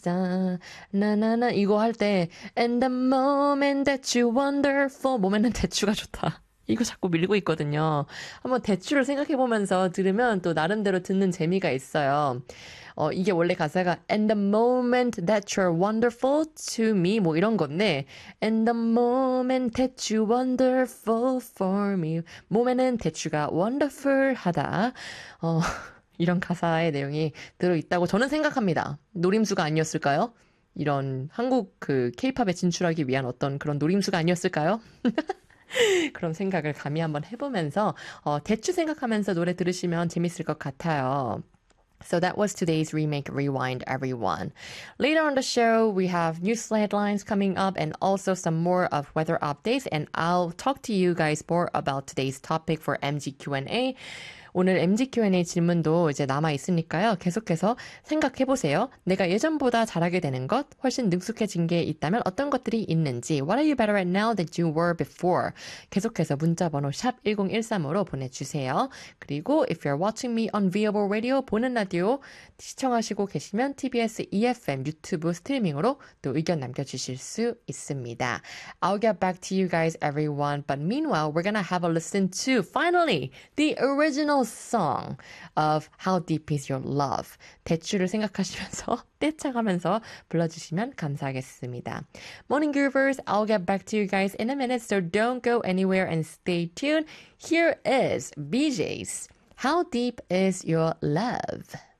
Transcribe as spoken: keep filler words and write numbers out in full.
자, 나나나 이거 할 때 And the moment that you wonderful 몸에는 대추가 좋다. 이거 자꾸 밀고 있거든요. 한번 대추를 생각해보면서 들으면 또 나름대로 듣는 재미가 있어요. 어, 이게 원래 가사가 And the moment that you're wonderful to me 뭐 이런 건데 And the moment that you wonderful for me 몸에는 대추가 wonderful 하다. 어, 이런 가사의 내용이 들어있다고 저는 생각합니다. 노림수가 아니었을까요? 이런 한국 그 케이팝에 진출하기 위한 어떤 그런 노림수가 아니었을까요? 그런 생각을 감히 한번 해보면서 어, 대추 생각하면서 노래 들으시면 재밌을 것 같아요. So that was today's Remake Rewind, everyone. Later on the show, we have news headlines coming up and also some more of weather updates. And I'll talk to you guys more about today's topic for M G Q and A. 오늘 엠지 큐 앤 에이 질문도 이제 남아있으니까요. 계속해서 생각해보세요. 내가 예전보다 잘하게 되는 것, 훨씬 능숙해진 게 있다면 어떤 것들이 있는지 What are you better at now than you were before? 계속해서 문자번호 샵 일공일삼으로 보내주세요. 그리고 if you're watching me on Viable Radio, 보는 라디오 시청하시고 계시면 티비에스 이에프엠 유튜브 스트리밍으로 또 의견 남겨주실 수 있습니다. I'll get back to you guys, everyone. But meanwhile, we're gonna have a listen to, finally, the original song of How Deep Is Your Love. 대추를 생각하시면서 떼창하면서 불러주시면 감사하겠습니다. Morning Groovers, I'll get back to you guys in a minute, so don't go anywhere and stay tuned. Here is B J's How Deep Is Your Love.